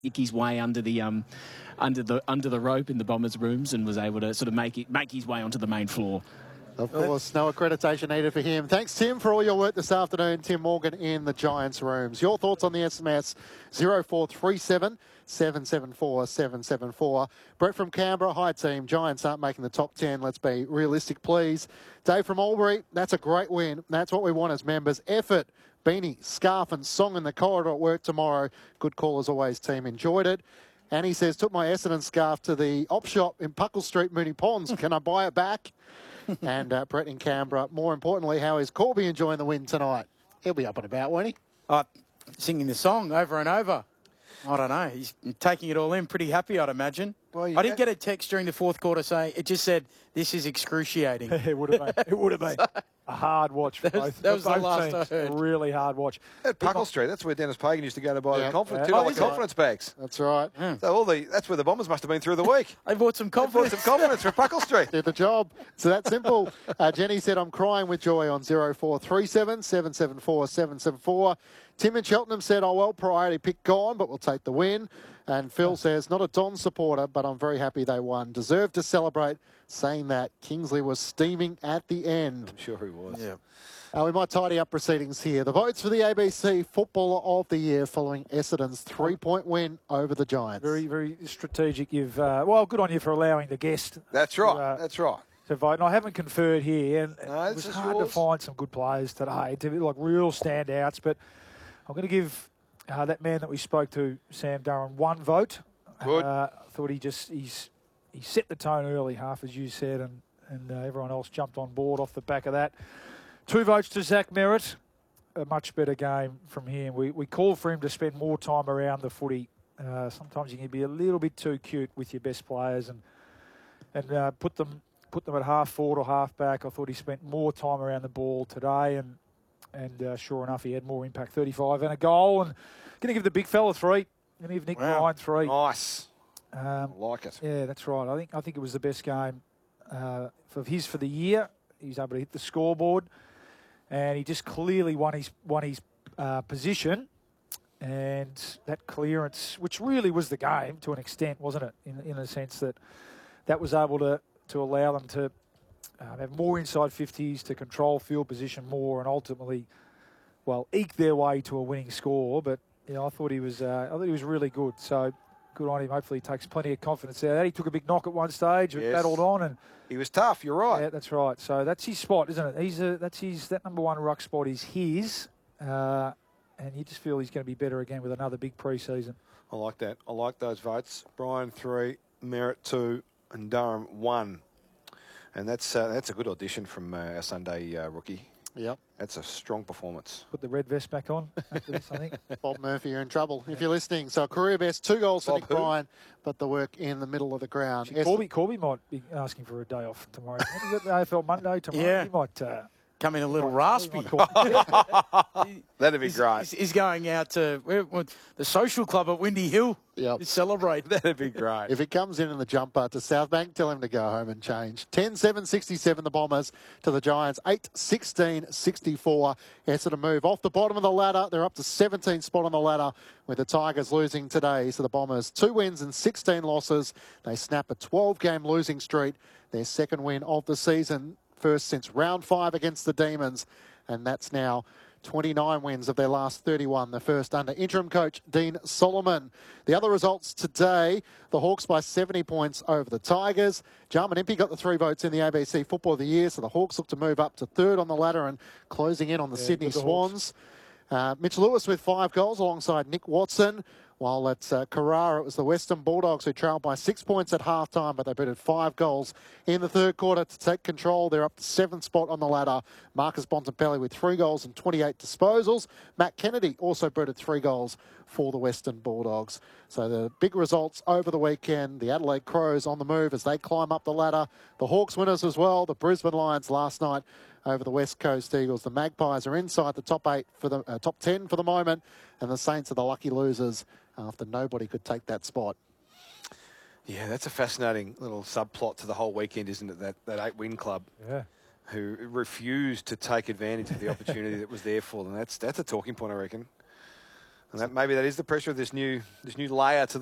his way under the rope in the Bombers' rooms and was able to sort of make his way onto the main floor. Of course, no accreditation needed for him. Thanks, Tim, for all your work this afternoon. Tim Morgan in the Giants' rooms. Your thoughts on the SMS 0437 774 774. Brett from Canberra. Hi, team. Giants aren't making the top 10. Let's be realistic, please. Dave from Albury. That's a great win. That's what we want as members. Effort, beanie, scarf and song in the corridor at work tomorrow. Good call as always, team. Enjoyed it. And he says, took my Essendon scarf to the op shop in Puckle Street, Moonee Ponds. Can I buy it back? And Brett in Canberra. More importantly, how is Corby enjoying the win tonight? He'll be up and about, won't he? Singing the song over and over. I don't know. He's taking it all in. Pretty happy, I'd imagine. Well, I didn't get a text during the fourth quarter saying, it just said, this is excruciating. It would have been. It would have been a hard watch for both. That was the last teams. I heard. A really hard watch. At Puckle Street, that's where Dennis Pagan used to go to buy the confidence bags. That's right. Yeah. So that's where the Bombers must have been through the week. They bought some confidence. For Puckle Street. Did the job. So that's simple. Jenny said, I'm crying with joy on 0437 774 774. Tim in Cheltenham said, oh, well, priority pick gone, but we'll take the win. And Phil says, not a Don supporter, but I'm very happy they won. Deserved to celebrate, saying that Kingsley was steaming at the end. I'm sure he was. Yeah. We might tidy up proceedings here. The votes for the ABC Footballer of the Year following Essendon's 3-point win over the Giants. Very, very strategic. You've well, good on you for allowing the guest. That's right. That's right. To vote. And I haven't conferred here, and no, it was hard to find some good players today, to be like real standouts. But I'm going to give that man that we spoke to, Sam Durham, one vote. Good. I thought he set the tone early, half as you said, and everyone else jumped on board off the back of that. 2 votes to Zach Merritt. A much better game from him. We called for him to spend more time around the footy. Sometimes you can be a little bit too cute with your best players and put them at half forward or half back. I thought he spent more time around the ball today, and sure enough, he had more impact. 35 and a goal. And going to give the big fella 3. Going to give Nick Ryan 3. Nice. Like it. Yeah, that's right. I think it was the best game for the year. He was able to hit the scoreboard, and he just clearly won his position. And that clearance, which really was the game to an extent, wasn't it? In a sense that was able to allow them to have more inside 50s, to control field position more, and ultimately, well, eke their way to a winning score. But I thought he was really good. So good on him. Hopefully, he takes plenty of confidence out of that. He took a big knock at one stage, battled on, and he was tough. You're right. Yeah, that's right. So that's his spot, isn't it? That number 1 ruck spot is his, and you just feel he's going to be better again with another big pre-season. I like that. I like those votes. Brian 3, Merritt 2, and Durham 1. And that's a good audition from our Sunday rookie. Yep. That's a strong performance. Put the red vest back on after this, I think. Bob Murphy, you're in trouble if you're listening. So career best, 2 goals for Nick Ryan, but the work in the middle of the ground. Corby might be asking for a day off tomorrow. You got the AFL Monday tomorrow. Yeah. He might come in a little raspy. That'd be great. He's going out to the social club at Windy Hill to celebrate. That'd be great. If he comes in the jumper to Southbank, tell him to go home and change. 10-7-67 the Bombers to the Giants. 8-16-64. Essendon move off the bottom of the ladder. They're up to 17th spot on the ladder with the Tigers losing today. So the Bombers 2 wins and 16 losses. They snap a 12-game losing streak. Their second win of the season. First since round 5 against the Demons, and that's now 29 wins of their last 31, the first under interim coach Dean Solomon. The other results today, the Hawks by 70 points over the Tigers. Jarman Impey got the 3 votes in the ABC Football of the Year, so the Hawks look to move up to 3rd on the ladder and closing in on the Sydney Swans. Mitch Lewis with 5 goals alongside Nick Watson. While at Carrara, it was the Western Bulldogs who trailed by 6 points at halftime, but they booted 5 goals in the third quarter to take control. They're up to 7th spot on the ladder. Marcus Bontempelli with 3 goals and 28 disposals. Matt Kennedy also booted 3 goals for the Western Bulldogs. So the big results over the weekend. The Adelaide Crows on the move as they climb up the ladder. The Hawks winners as well. The Brisbane Lions last night over the West Coast Eagles. The Magpies are inside the top 8 for the top 10 for the moment, and the Saints are the lucky losers after nobody could take that spot. Yeah, that's a fascinating little subplot to the whole weekend, isn't it? That 8-win club, who refused to take advantage of the opportunity that was there for them. That's a talking point, I reckon. And maybe that is the pressure of this new layer to